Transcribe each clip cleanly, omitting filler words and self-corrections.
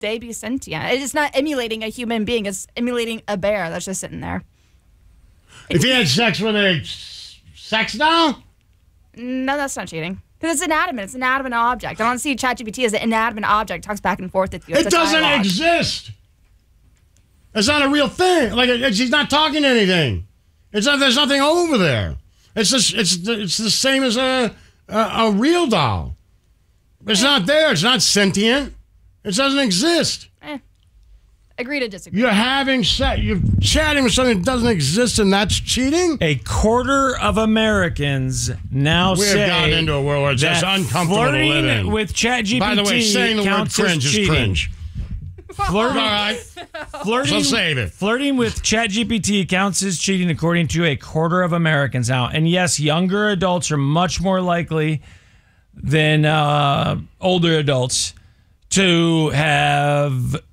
they be sentient? It's not emulating a human being. It's emulating a bear that's just sitting there. If he had sex with a sex doll? No, that's not cheating. Because it's inanimate. It's an inanimate object. I don't see ChatGPT as an inanimate object. It talks back and forth with you. It doesn't exist. It's not a real thing. Like, she's not talking to anything. It's not. There's nothing over there. It's just. It's the same as a real doll. It's not there. It's not sentient. It doesn't exist. Agree to disagree. You're having sex. You're chatting with something that doesn't exist, and that's cheating. A quarter of Americans now we say have gotten into a world where it's just uncomfortable to live in. With ChatGPT, by the way, saying the word cringe is cringe. Flirting, all right. So save it. Flirting with ChatGPT counts as cheating, according to a quarter of Americans now. And yes, younger adults are much more likely than older adults to have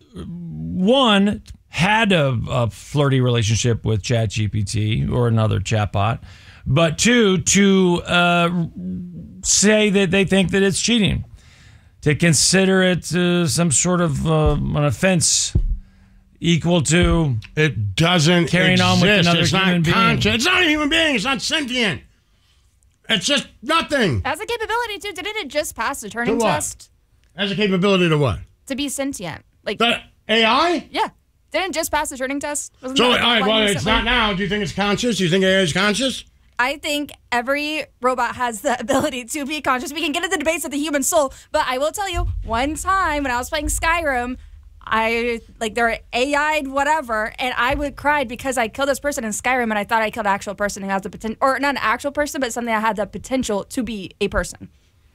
had a flirty relationship with ChatGPT or another chatbot, but two, to say that they think that it's cheating, to consider it some sort of an offense equal to it doesn't carrying exist. on with another it's human not being. Conscious. It's not a human being. It's not sentient. It's just nothing. Has the capability to. Didn't it just pass the Turing what? test? Has the capability to what? To be sentient. Like the AI? Yeah. Didn't it just pass the Turing test? Wasn't So, that all like right, one well, it's recently? not now. Do you think it's conscious? Do you think AI is conscious? I think every robot has the ability to be conscious. We can get into the debates of the human soul, but I will tell you, one time when I was playing Skyrim, they're AI'd whatever, and I would cry because I killed this person in Skyrim, and I thought I killed an actual person who has the potential, or not an actual person, but something that had the potential to be a person.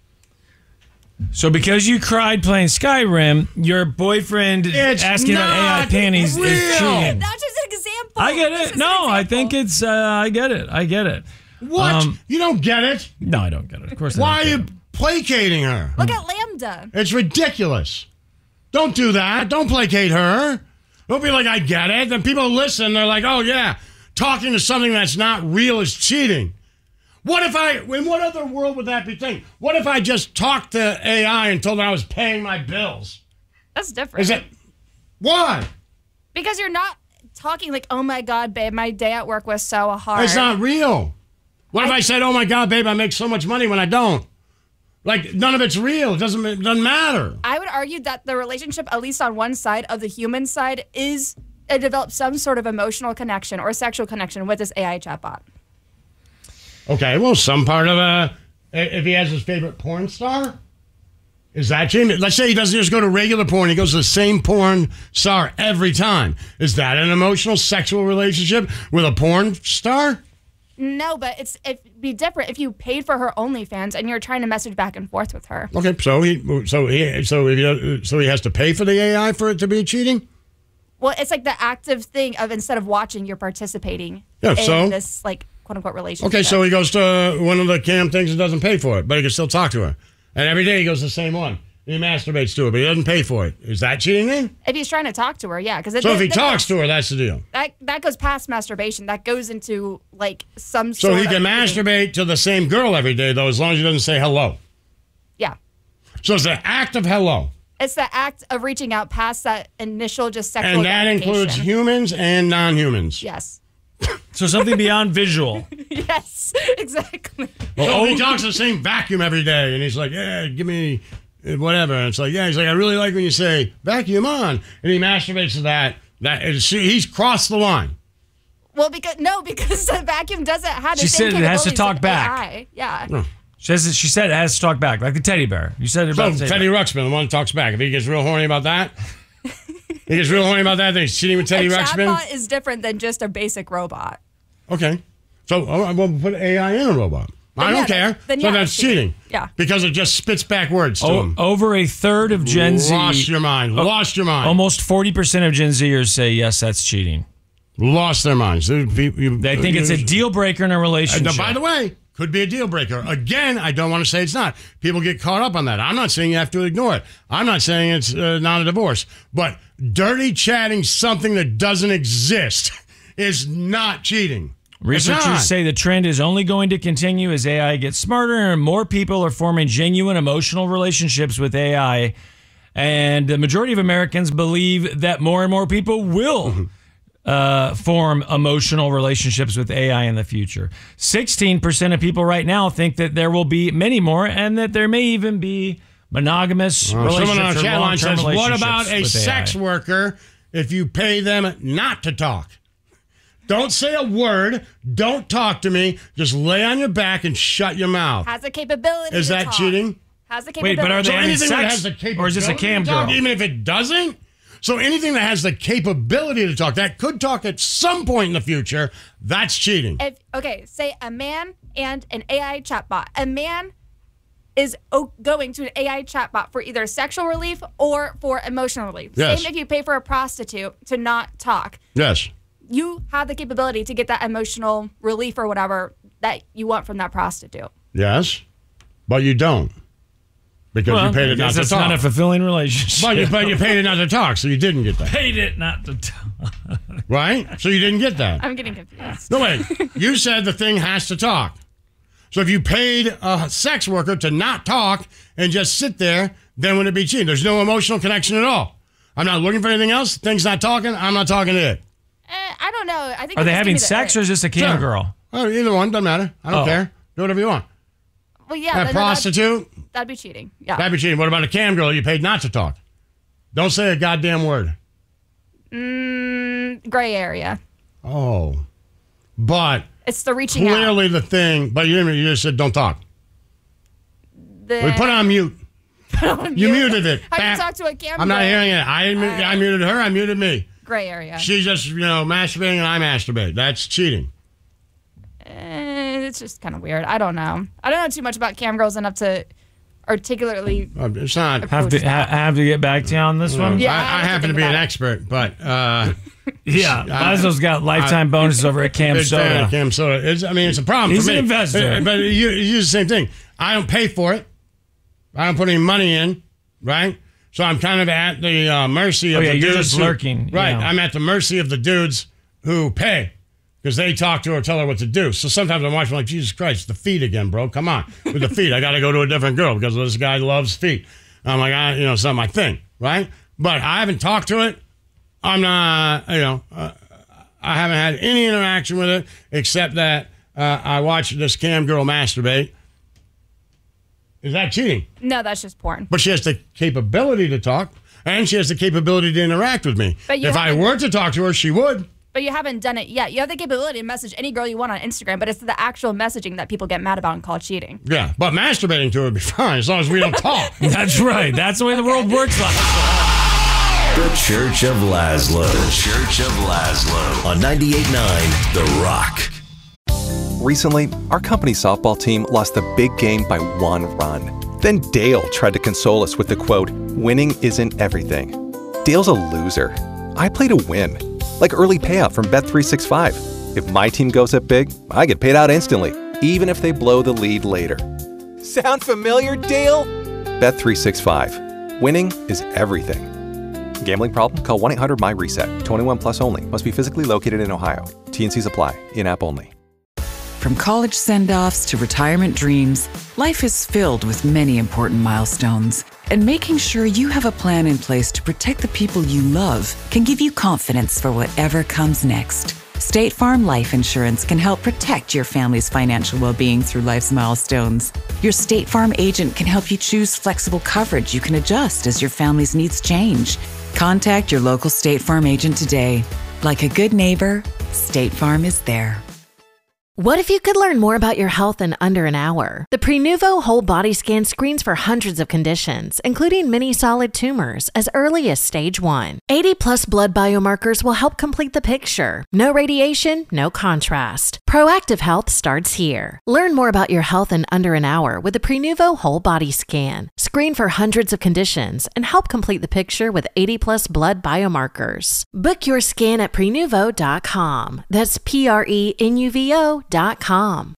So because you cried playing Skyrim, your boyfriend asking about AI panties real. is cheating. That's just an example. I get it. No, I think it's. I get it. I get it. What? You don't get it? No, I don't get it. Of course. Why I are don't you get it. placating her? Look at Lambda. It's ridiculous. Don't do that. Don't placate her. Don't be like, I get it. Then people listen. They're like, oh, yeah, talking to something that's not real is cheating. In what other world would that be thing? What if I just talked to AI and told her I was paying my bills? That's different. Is it? Why? Because you're not talking like, oh my God, babe, my day at work was so hard. It's not real. What if I said, oh my God, babe, I make so much money when I don't? Like, none of it's real. It doesn't matter. I would argue that the relationship, at least on one side of the human side, is develop some sort of emotional connection or sexual connection with this AI chatbot. Okay, well, some part of if he has his favorite porn star, is that cheating? Let's say he doesn't just go to regular porn, he goes to the same porn star every time. Is that an emotional sexual relationship with a porn star? No, but it'd be different if you paid for her OnlyFans and you're trying to message back and forth with her. Okay, so he has to pay for the AI for it to be cheating? Well, it's like the active thing of instead of watching, you're participating in this like quote unquote relationship. Okay, so he goes to one of the cam things and doesn't pay for it, but he can still talk to her. And every day he goes to the same one. He masturbates to her, but he doesn't pay for it. Is that cheating then? If he's trying to talk to her, yeah. So if he talks to her, that's the deal. That goes past masturbation. That goes into like some So sort he of can masturbate to the same girl every day, though, as long as he doesn't say hello. Yeah. So it's the act of hello. It's the act of reaching out past that initial just sexual And that includes humans and non-humans. Yes. So something beyond visual. Yes, exactly. Well, he talks the same vacuum every day, and he's like, yeah, give me whatever. And it's like, yeah, he's like, I really like when you say vacuum on. And he masturbates to that. He's crossed the line. Well, because the vacuum doesn't have the She same said it has to capabilities talk of back. AI. Yeah. No. She said it has to talk back, like the teddy bear. You said it about So Teddy Ruxpin, the one that talks back. If he gets real horny about that, then he's cheating with Teddy A Ruxpin. chatbot is different than just a basic robot. Okay. So we'll put AI in a robot. I don't care. Then so yeah, that's cheating. Yeah. Because it just spits back words to him. Over a third of Gen Z. Lost your mind. Lost your mind. Almost 40% of Gen Zers say, yes, that's cheating. Lost their minds. They think it's a deal breaker in a relationship. By the way, could be a deal breaker. Again, I don't want to say it's not. People get caught up on that. I'm not saying you have to ignore it. I'm not saying it's not a divorce. But dirty chatting something that doesn't exist is not cheating. Researchers say the trend is only going to continue as AI gets smarter and more people are forming genuine emotional relationships with AI And the majority of Americans believe that more and more people will form emotional relationships with AI in the future. 16% of people right now think that there will be many more, and that there may even be monogamous relationships. Someone on our chat line says, what about a with sex AI? worker if you pay them not to talk? Don't say a word. Don't talk to me. Just lay on your back and shut your mouth. Has the capability Is to that talk. cheating? Has the Wait, capability. but are So they having anything that sex, has the capability or is this a cam to talk, girl? even if it doesn't? So anything that has the capability to talk, that could talk at some point in the future, that's cheating. Okay, say a man and an AI chatbot. A man is going to an AI chatbot for either sexual relief or for emotional relief. Yes. Same if you pay for a prostitute to not talk. Yes. You have the capability to get that emotional relief or whatever that you want from that prostitute. Yes. But you don't. Because Well, you paid it not to it's talk. not a fulfilling relationship. But you paid it not to talk, so you didn't get that. Paid it not to talk. Right? So you didn't get that. I'm getting confused. No, wait. You said the thing has to talk. So if you paid a sex worker to not talk and just sit there, then would it be cheating? There's no emotional connection at all. I'm not looking for anything else. Thing's not talking. I'm not talking to it. I don't know. I think Are they just give having me the sex, urge. or is this a cam Sure. girl? Oh, either one. Doesn't matter. I don't Oh. care. Do whatever you want. Well, yeah, A then prostitute, that'd be cheating. Yeah. that'd be cheating. What about a cam girl you paid not to talk? Don't say a goddamn word. Gray area. Oh. But It's the reaching out. clearly the thing, but you just said don't talk. We put it on mute. You muted it. How do you Bam. talk to a cam I'm not girl? hearing it. I muted her. I muted me. Gray area. She's just, masturbating and I masturbate. That's cheating. It's just kind of weird. I don't know. I don't know too much about cam girls enough to articulately. It's not. Have to get back to you on this one. Yeah, I have to happen to think be an about it. expert, but Yeah, Laszlo's got lifetime bonuses over at Cam big fan Soda. of Cam Soda. It's a problem He's for me. an investor. But you use the same thing. I don't pay for it. I don't put any money in, right? So I'm kind of at the mercy of Oh, yeah, the you're dudes just lurking, Right. yeah. I'm at the mercy of the dudes who pay because they talk to her, tell her what to do. So sometimes I'm watching like, Jesus Christ, the feet again, bro. Come on. With the feet, I got to go to a different girl because this guy loves feet. I'm like, it's not my thing, right? But I haven't talked to it. I'm not, I haven't had any interaction with it except that I watched this cam girl masturbate. Is that cheating? No, that's just porn. But she has the capability to talk, and she has the capability to interact with me. But you If I haven't- were to talk to her, she would. But you haven't done it yet. You have the capability to message any girl you want on Instagram, but it's the actual messaging that people get mad about and call cheating. Yeah, but masturbating to her would be fine as long as we don't talk. That's right. That's the way the world works. The Church of Laszlo. The Church of Laszlo on 98.9 The Rock. Recently, our company softball team lost the big game by 1 run. Then Dale tried to console us with the quote, "Winning isn't everything." Dale's a loser. I play to win, like early payout from Bet365. If my team goes up big, I get paid out instantly, even if they blow the lead later. Sound familiar, Dale? Bet365. Winning is everything. Gambling problem? Call 1-800-MY-RESET. 21 plus only. Must be physically located in Ohio. T&Cs apply. In-app only. From college send-offs to retirement dreams, life is filled with many important milestones. And making sure you have a plan in place to protect the people you love can give you confidence for whatever comes next. State Farm Life Insurance can help protect your family's financial well-being through life's milestones. Your State Farm agent can help you choose flexible coverage you can adjust as your family's needs change. Contact your local State Farm agent today. Like a good neighbor, State Farm is there. What if you could learn more about your health in under an hour? The Prenuvo Whole Body Scan screens for hundreds of conditions, including many solid tumors, as early as stage 1. 80-plus blood biomarkers will help complete the picture. No radiation, no contrast. Proactive health starts here. Learn more about your health in under an hour with the Prenuvo Whole Body Scan. Screen for hundreds of conditions and help complete the picture with 80-plus blood biomarkers. Book your scan at Prenuvo.com. That's Prenuvo.com.